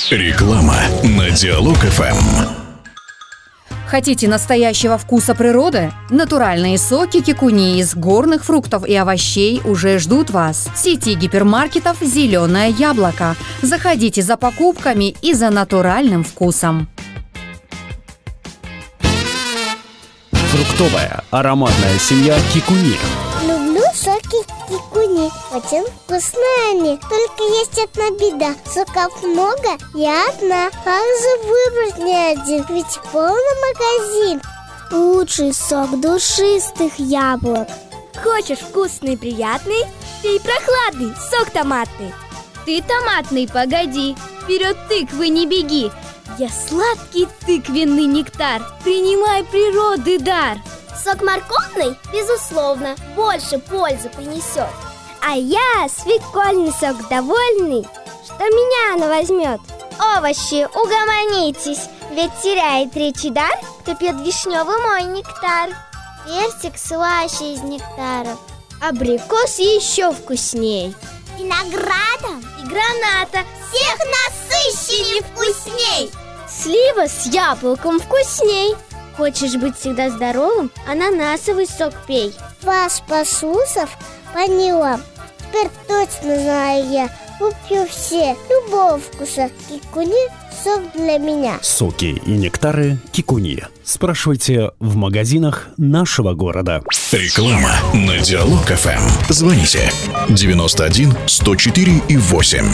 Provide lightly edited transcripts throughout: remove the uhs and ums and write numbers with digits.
Реклама на Диалог ФМ. Хотите настоящего вкуса природы? Натуральные соки кикуни из горных фруктов и овощей уже ждут вас. В сети гипермаркетов «Зеленое яблоко». Заходите за покупками и за натуральным вкусом. Фруктовая ароматная семья кикуни. Люблю соки кикуни. Очень вкусные они. Только есть одна беда. Соков много, я одна. Как же выбрать не один? Ведь полный магазин. Лучший сок душистых яблок. Хочешь вкусный и приятный? Пей прохладный сок томатный. Ты томатный, погоди. Вперед тыквы не беги. Я сладкий тыквенный нектар. Принимай природы дар. Сок морковный, безусловно, больше пользы принесет. А я свекольный сок довольный, что меня она возьмет. Овощи, угомонитесь, ведь теряет речи дар, кто пьет вишневый мой нектар. Персик слаще из нектаров, Абрикос еще вкусней. виноградом и граната всех насыщенней вкусней. Слива с яблоком вкусней. Хочешь быть всегда здоровым? Ананасовый сок пей. Вас послушав, поняла. Теперь точно знаю я. Куплю все, любого вкуса. Кикуни – сок для меня. Соки и нектары кикуни. Спрашивайте в магазинах нашего города. Реклама на Диалог ФМ. Звоните 91 104 и 8.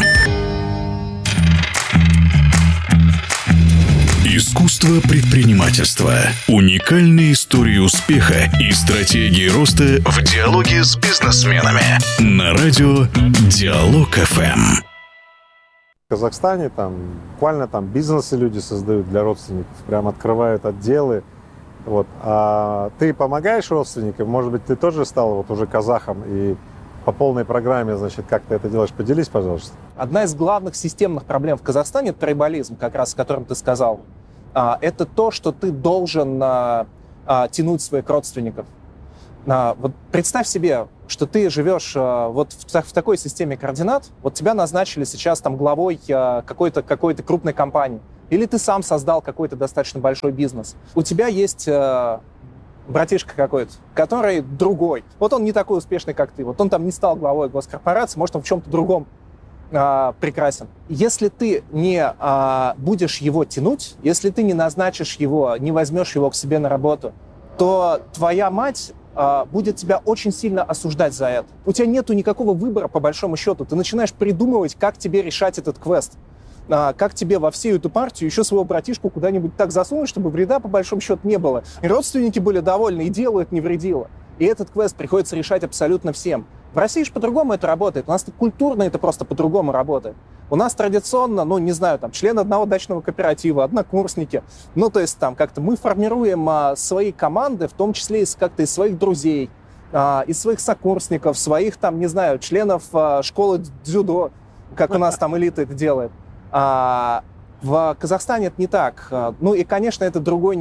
Искусство предпринимательства. Уникальные истории успеха и стратегии роста в диалоге с бизнесменами. На радио Диалог ФМ. В Казахстане буквально бизнесы люди создают для родственников, прям открывают отделы. А ты помогаешь родственникам? Может быть, ты тоже стал уже казахом и по полной программе, как ты это делаешь? Поделись, пожалуйста. Одна из главных системных проблем в Казахстане – это тройболизм, как раз о котором ты сказал. Это то, что ты должен тянуть своих родственников. Представь себе, что ты живешь в такой системе координат, тебя назначили сейчас главой какой-то крупной компании, или ты сам создал какой-то достаточно большой бизнес. У тебя есть братишка какой-то, который другой. Он не такой успешный, как ты. Он не стал главой госкорпорации, может, он в чем-то другом прекрасен. Если ты не будешь его тянуть, если ты не назначишь его, не возьмешь его к себе на работу, то твоя мать будет тебя очень сильно осуждать за это. У тебя нету никакого выбора, по большому счету. Ты начинаешь придумывать, как тебе решать этот квест. Как тебе во всю эту партию еще своего братишку куда-нибудь так засунуть, чтобы вреда, по большому счету, не было. И родственники были довольны, и делу это не вредило. И этот квест приходится решать абсолютно всем. В России же по-другому это работает. У нас культурно это просто по-другому работает. У нас традиционно, члены одного дачного кооператива, однокурсники. Как-то мы формируем свои команды, в том числе из своих друзей, из своих сокурсников, своих, членов школы дзюдо, как у нас элита это делает. В Казахстане это не так. И, конечно, это другой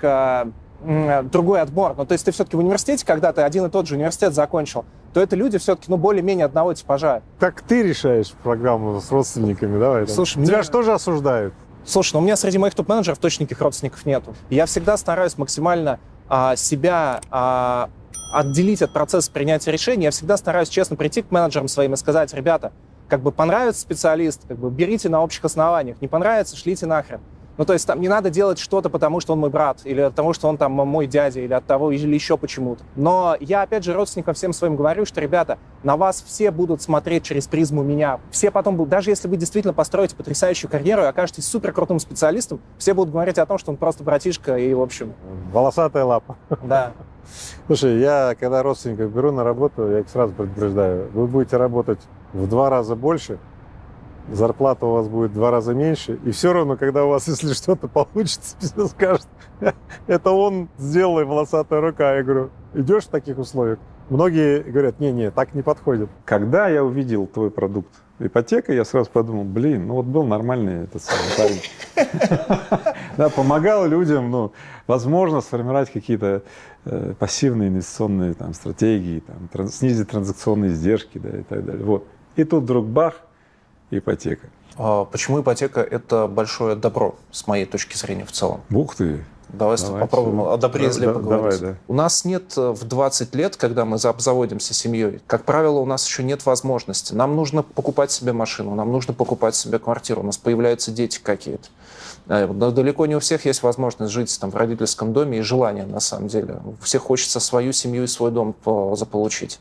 отбор. Ты все-таки в университете, когда ты один и тот же университет закончил, то это люди все-таки, более-менее одного типажа. Как ты решаешь программу с родственниками? Давай. Слушай, тебя же тоже осуждают. Слушай, у меня среди моих топ-менеджеров точно никаких родственников нету. Я всегда стараюсь максимально себя отделить от процесса принятия решений. Я всегда стараюсь честно прийти к менеджерам своим и сказать: ребята, понравится специалист, берите на общих основаниях. Не понравится, шлите нахрен. Не надо делать что-то, потому что он мой брат, или от того, что он мой дядя, или от того, или еще почему-то. Но я, опять же, родственникам всем своим говорю, что, ребята, на вас все будут смотреть через призму меня. Все потом будут, даже если вы действительно построите потрясающую карьеру и окажетесь супер крутым специалистом, все будут говорить о том, что он просто братишка и, в общем... Волосатая лапа. Да. Слушай, я, когда родственников беру на работу, я их сразу предупреждаю: вы будете работать в 2 раза больше, зарплата у вас будет в 2 раза меньше, и все равно, когда у вас, если что-то получится, все скажут: это он сделал, и волосатая рука. Я говорю: идешь в таких условиях? Многие говорят: не, так не подходит. Когда я увидел твой продукт ипотека, я сразу подумал: был нормальный этот самый парень. Да, помогал людям, возможно, сформировать какие-то пассивные инвестиционные стратегии, снизить транзакционные издержки, и так далее. И тут вдруг бах, ипотека. Почему ипотека – это большое добро, с моей точки зрения, в целом? Ух ты! Давайте попробуем о добре и зле поговорить. Давай, да. У нас нет в 20 лет, когда мы обзаводимся семьей, как правило, у нас еще нет возможности. Нам нужно покупать себе машину, нам нужно покупать себе квартиру, у нас появляются дети какие-то. Но далеко не у всех есть возможность жить там в родительском доме и желание, на самом деле. У всех хочется свою семью и свой дом заполучить.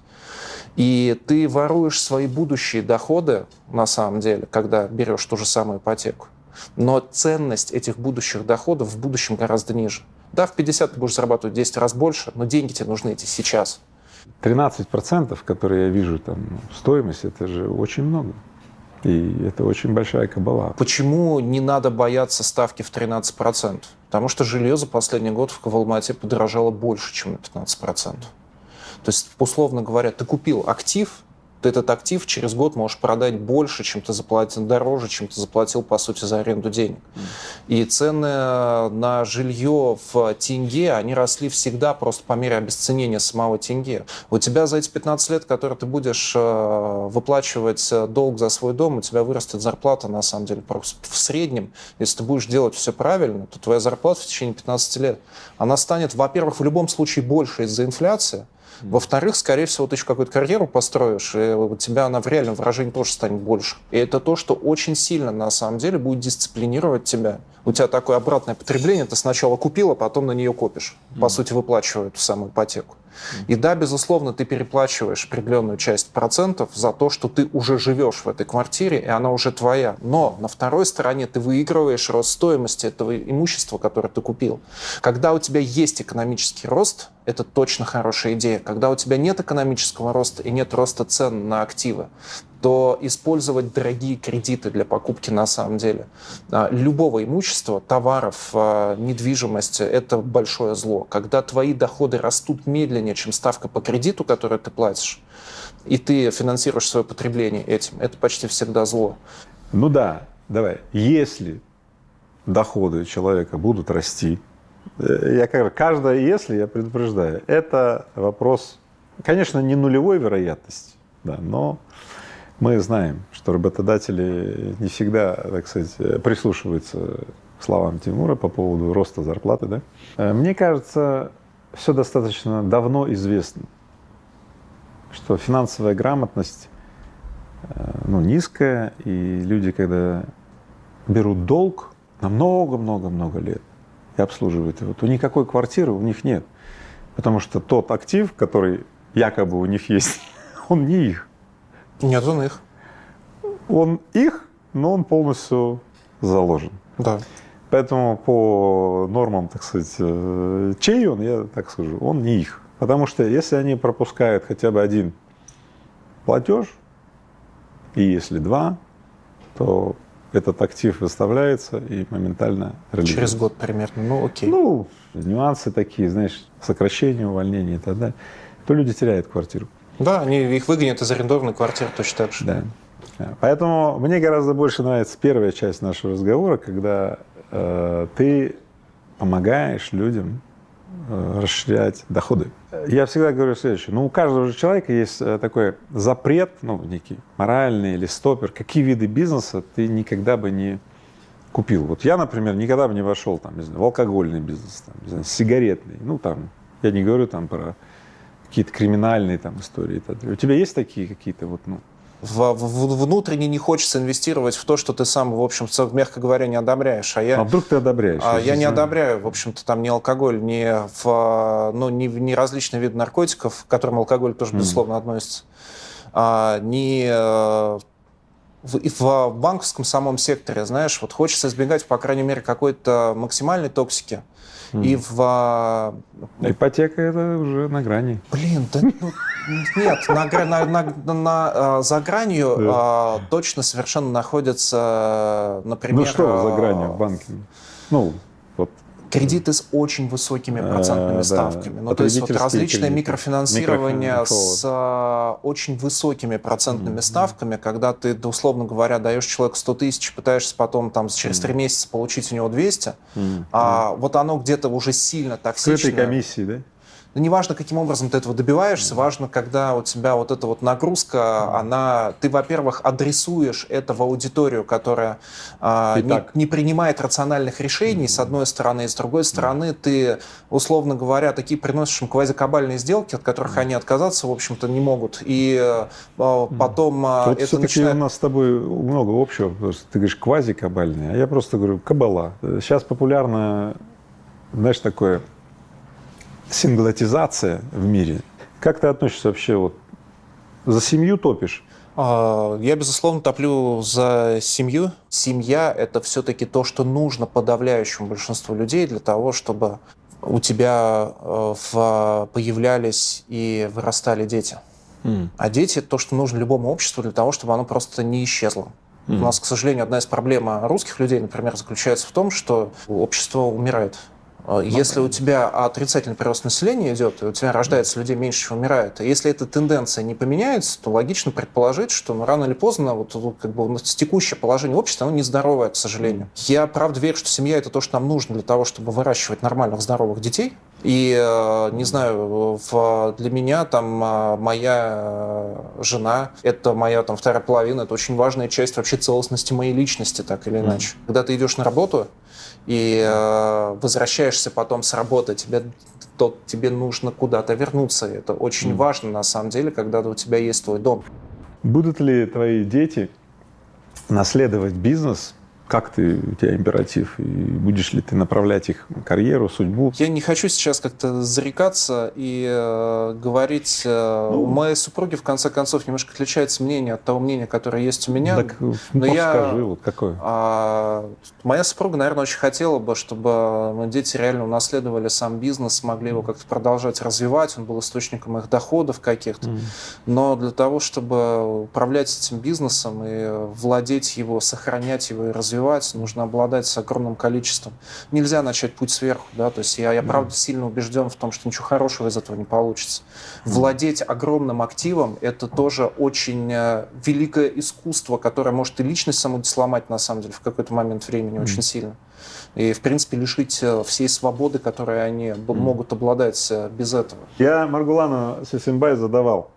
И ты воруешь свои будущие доходы, на самом деле, когда берешь ту же самую ипотеку. Но ценность этих будущих доходов в будущем гораздо ниже. Да, в 50 ты будешь зарабатывать 10 раз больше, но деньги тебе нужны эти сейчас. 13%, которые я вижу там, стоимость, это же очень много. И это очень большая кабала. Почему не надо бояться ставки в 13%? Потому что жилье за последний год в Алмате подорожало больше, чем на 15%. То есть, условно говоря, ты купил актив, ты этот актив через год можешь продать больше, чем ты заплатил, дороже, чем ты заплатил, по сути, за аренду денег. И цены на жилье в тенге, они росли всегда просто по мере обесценения самого тенге. У тебя за эти 15 лет, которые ты будешь выплачивать долг за свой дом, у тебя вырастет зарплата, на самом деле, просто в среднем. Если ты будешь делать все правильно, то твоя зарплата в течение 15 лет, она станет, во-первых, в любом случае больше из-за инфляции. Во-вторых, скорее всего, ты еще какую-то карьеру построишь, и у тебя она в реальном выражении тоже станет больше. И это то, что очень сильно, на самом деле, будет дисциплинировать тебя. У тебя такое обратное потребление, ты сначала купил, а потом на нее копишь. По сути, выплачивая эту самую ипотеку. И да, безусловно, ты переплачиваешь определенную часть процентов за то, что ты уже живешь в этой квартире, и она уже твоя. Но на второй стороне ты выигрываешь рост стоимости этого имущества, которое ты купил. Когда у тебя есть экономический рост, это точно хорошая идея. Когда у тебя нет экономического роста и нет роста цен на активы, то использовать дорогие кредиты для покупки на самом деле любого имущества, товаров, недвижимости – это большое зло. Когда твои доходы растут медленнее, чем ставка по кредиту, которую ты платишь, и ты финансируешь свое потребление этим, это почти всегда зло. Ну да, давай. Если доходы человека будут расти, каждое «если» я предупреждаю, это вопрос, конечно, не нулевой вероятности, да, но мы знаем, что работодатели не всегда, так сказать, прислушиваются к словам Тимура по поводу роста зарплаты. Да? Мне кажется, все достаточно давно известно, что финансовая грамотность низкая, и люди, когда берут долг на много-много-много лет и обслуживают его, то никакой квартиры у них нет. Потому что тот актив, который якобы у них есть, он не их. Нет, он их. Он их, но он полностью заложен. Да. Поэтому по нормам, так сказать, чей он, я так скажу, он не их. Потому что если они пропускают хотя бы один платеж, и если два, то этот актив выставляется и моментально реализуется. Через год примерно, ну окей. Ну, нюансы такие, знаешь, сокращение, увольнение и так далее, то люди теряют квартиру. Да, они их выгонят из арендованной квартиры точно так же. Да. Поэтому мне гораздо больше нравится первая часть нашего разговора, когда ты помогаешь людям расширять доходы. Я всегда говорю следующее. У каждого же человека есть такой запрет, некий моральный или стопер, какие виды бизнеса ты никогда бы не купил. Вот я, например, никогда бы не вошел в алкогольный бизнес, сигаретный. Я не говорю про какие-то криминальные истории и так далее. У тебя есть такие какие-то внутренне не хочется инвестировать в то, что ты сам, в общем-то, мягко говоря, не одобряешь. А вдруг ты одобряешь? Я не одобряю, в общем-то, ни алкоголь, ни различные виды наркотиков, к которым алкоголь тоже, безусловно, относится, ни в банковском самом секторе, знаешь, хочется избегать, по крайней мере, какой-то максимальной токсики. И ипотека — это уже на грани. Нет, за гранью точно совершенно находится, например... что за гранью в банке? Кредиты с очень высокими процентными ставками. То есть различное микрофинансирование с очень высокими процентными ставками, когда ты, условно говоря, даешь человеку 100 тысяч, пытаешься потом через 3 месяца получить у него 200, оно где-то уже сильно токсичное. Скрытые комиссии, да? неважно, каким образом ты этого добиваешься, важно, когда у тебя вот эта вот нагрузка, ты, во-первых, адресуешь это в аудиторию, которая не принимает рациональных решений, с одной стороны, и с другой стороны, ты, условно говоря, такие приносишь им квазикабальные сделки, от которых они отказаться, в общем-то, не могут. И потом вот это все-таки у нас с тобой много общего, потому что ты говоришь квазикабальные, а я просто говорю кабала. Сейчас популярно, знаешь, такое синглотизация в мире. Как ты относишься вообще? Вот, за семью топишь? Я, безусловно, топлю за семью. Семья — это все-таки то, что нужно подавляющему большинству людей для того, чтобы у тебя появлялись и вырастали дети. А дети — это то, что нужно любому обществу для того, чтобы оно просто не исчезло. У нас, к сожалению, одна из проблем русских людей, например, заключается в том, что общество умирает. Если у тебя отрицательный прирост населения идет, и у тебя рождается людей меньше, чем умирает, и если эта тенденция не поменяется, то логично предположить, что рано или поздно текущее положение общества, оно нездоровое, к сожалению. Я, правда, верю, что семья — это то, что нам нужно для того, чтобы выращивать нормальных, здоровых детей. И, не знаю, для меня моя жена, это моя вторая половина, это очень важная часть вообще целостности моей личности, так или иначе. Когда ты идешь на работу и возвращаешься потом с работы, тебе нужно куда-то вернуться. Это очень важно, на самом деле, когда у тебя есть твой дом. Будут ли твои дети наследовать бизнес? Как у тебя императив? И будешь ли ты направлять их карьеру, судьбу? Я не хочу сейчас как-то зарекаться и говорить. У моей супруги, в конце концов, немножко отличается мнение от того мнения, которое есть у меня. Так, скажи, вот какое? Моя супруга, наверное, очень хотела бы, чтобы дети реально унаследовали сам бизнес, смогли его как-то продолжать развивать, он был источником их доходов каких-то. Но для того, чтобы управлять этим бизнесом и владеть его, сохранять его и развивать, нужно обладать огромным количеством. Нельзя начать путь сверху, да, то есть я правда сильно убежден в том, что ничего хорошего из этого не получится. Владеть огромным активом — это тоже очень великое искусство, которое может и личность саму сломать, на самом деле, в какой-то момент времени очень сильно. И, в принципе, лишить всей свободы, которой они могут обладать без этого. Я Маргулану Сисимбай задавал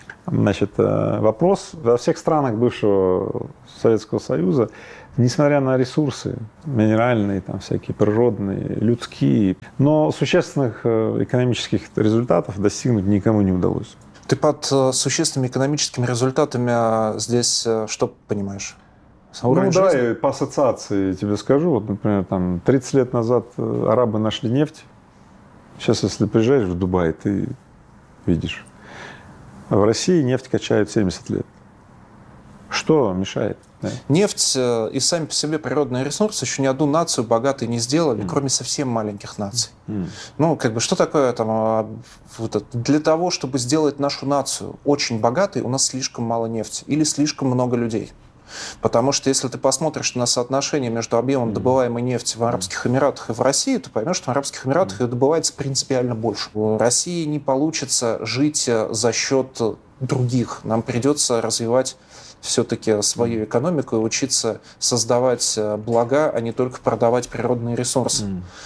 вопрос. Во всех странах бывшего Советского Союза, несмотря на ресурсы минеральные, всякие природные, людские, но существенных экономических результатов достигнуть никому не удалось. Ты под существенными экономическими результатами здесь что понимаешь? Давай по ассоциации тебе скажу. Вот, например, 30 лет назад арабы нашли нефть. Сейчас, если приезжаешь в Дубай, ты видишь. В России нефть качают 70 лет. Что мешает? Да? Нефть и сами по себе природные ресурсы еще ни одну нацию богатой не сделали, кроме совсем маленьких наций. Что такое для того, чтобы сделать нашу нацию очень богатой, у нас слишком мало нефти или слишком много людей. Потому что если ты посмотришь на соотношение между объемом добываемой нефти в Арабских Эмиратах и в России, то поймешь, что в Арабских Эмиратах ее добывается принципиально больше. В России не получится жить за счет других. Нам придется развивать все-таки свою экономику и учиться создавать блага, а не только продавать природные ресурсы.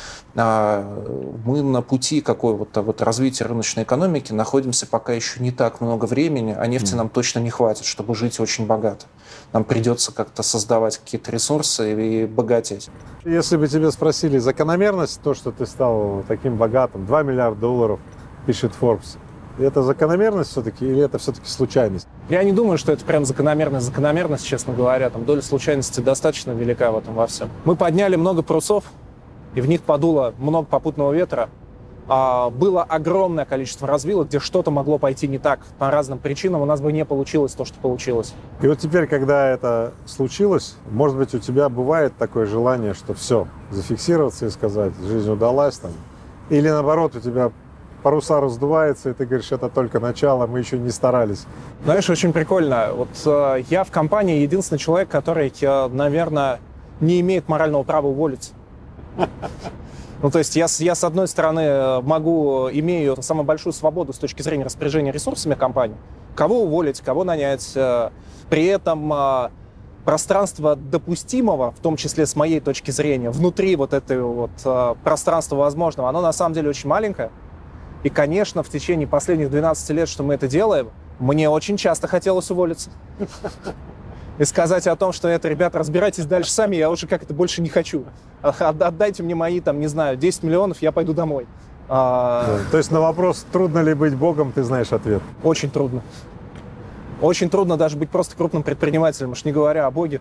Мы на пути какого-то развития рыночной экономики находимся пока еще не так много времени, а нефти нам точно не хватит, чтобы жить очень богато. Нам придется как-то создавать какие-то ресурсы и богатеть. Если бы тебя спросили закономерность, то, что ты стал таким богатым, $2 миллиарда, пишет Forbes, это закономерность все-таки или это все-таки случайность? Я не думаю, что это прям закономерность, честно говоря. Доля случайности достаточно велика в этом во всем. Мы подняли много парусов, и в них подуло много попутного ветра. Было огромное количество развилок, где что-то могло пойти не так. По разным причинам у нас бы не получилось то, что получилось. И вот теперь, когда это случилось, может быть, у тебя бывает такое желание, что все, зафиксироваться и сказать, жизнь удалась там? Или наоборот, у тебя паруса раздуваются, и ты говоришь, это только начало, мы еще не старались? Знаешь, очень прикольно. Я в компании единственный человек, который, наверное, не имеет морального права уволиться. То есть я с одной стороны, имею самую большую свободу с точки зрения распоряжения ресурсами компании. Кого уволить, кого нанять. При этом пространство допустимого, в том числе с моей точки зрения, внутри этого пространства возможного, оно на самом деле очень маленькое. И, конечно, в течение последних 12 лет, что мы это делаем, мне очень часто хотелось уволиться. И сказать о том, что это, ребята, разбирайтесь дальше сами, я уже как-то больше не хочу. Отдайте мне мои, там, не знаю, 10 миллионов, я пойду домой. То есть на вопрос, трудно ли быть богом, ты знаешь ответ? Очень трудно. Очень трудно даже быть просто крупным предпринимателем, уж не говоря о боге.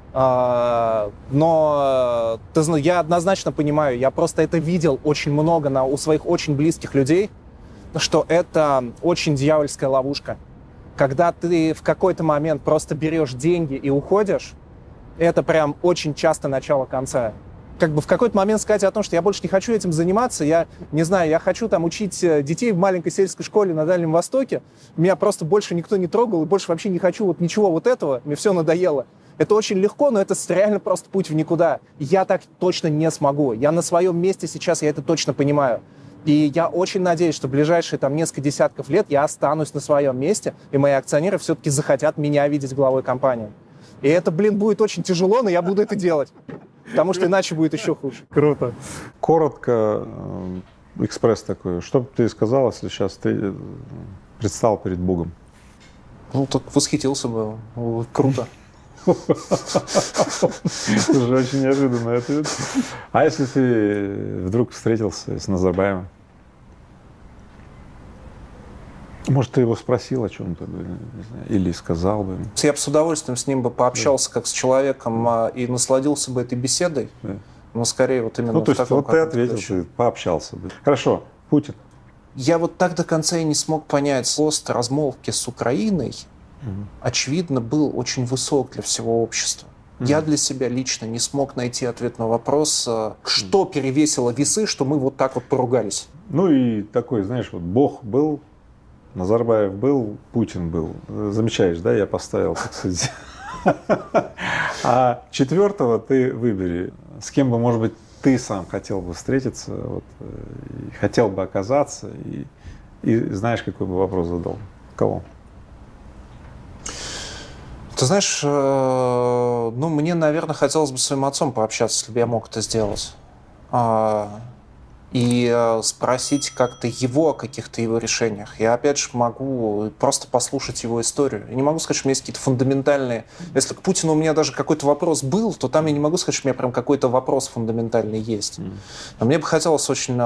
Но я однозначно понимаю, я просто это видел очень много у своих очень близких людей, что это очень дьявольская ловушка. Когда ты в какой-то момент просто берешь деньги и уходишь, это прям очень часто начало конца. Как бы в какой-то момент сказать о том, что я больше не хочу этим заниматься, я не знаю, я хочу там учить детей в маленькой сельской школе на Дальнем Востоке, меня просто больше никто не трогал, и больше вообще не хочу вот ничего вот этого, мне все надоело. Это очень легко, но это реально просто путь в никуда. Я так точно не смогу. Я на своем месте сейчас, я это точно понимаю. И я очень надеюсь, что в ближайшие там несколько десятков лет я останусь на своем месте, и мои акционеры все-таки захотят меня видеть главой компании. И это, будет очень тяжело, но я буду это делать. Потому что иначе будет еще хуже. Круто. Коротко, экспресс такой. Что бы ты сказал, если сейчас ты предстал перед Богом? Ну, так восхитился бы. Круто. Это же очень неожиданный ответ. А если ты вдруг встретился с Назарбаевым? Может, ты его спросил о чем-то, или сказал бы ему? Я бы с удовольствием с ним бы пообщался как с человеком и насладился бы этой беседой, но скорее вот именно в таком. Вот ты ответил, ты пообщался бы. Хорошо, Путин. Я вот так до конца и не смог понять. Пост размолвки с Украиной, очевидно, был очень высок для всего общества. Я для себя лично не смог найти ответ на вопрос, что перевесило весы, что мы вот так вот поругались. Ну и такой, знаешь, вот Бог был, Назарбаев был, Путин был. Замечаешь, да, я поставил, так сказать. А четвертого ты выбери, с кем бы, может быть, ты сам хотел бы встретиться, вот, и хотел бы оказаться, и знаешь, какой бы вопрос задал? Кого? Ты знаешь, мне, наверное, хотелось бы с своим отцом пообщаться, если бы я мог это сделать. И спросить как-то его о каких-то его решениях. Я, опять же, могу просто послушать его историю. Я не могу сказать, что у меня есть какие-то фундаментальные... Если к Путину у меня даже какой-то вопрос был, то там я не могу сказать, что у меня прям какой-то вопрос фундаментальный есть. Но мне бы хотелось очень